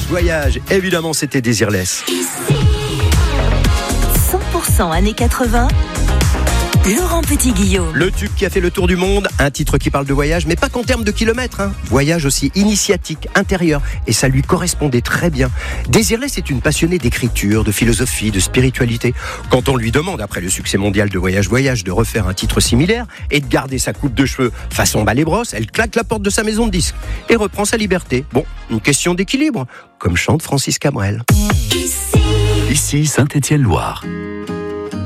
Voyage. Évidemment, c'était Désirless. 100% années 80. Laurent Petit-Guillaume. Le tube qui a fait le tour du monde, un titre qui parle de voyage, mais pas qu'en termes de kilomètres. Voyage aussi initiatique, intérieur, et ça lui correspondait très bien. Désirless est une passionnée d'écriture, de philosophie, de spiritualité. Quand on lui demande, après le succès mondial de Voyage, de refaire un titre similaire et de garder sa coupe de cheveux façon balai-brosse, elle claque la porte de sa maison de disques et reprend sa liberté. Bon, une question d'équilibre, comme chante Francis Cabrel. Ici Saint-Étienne-Loire.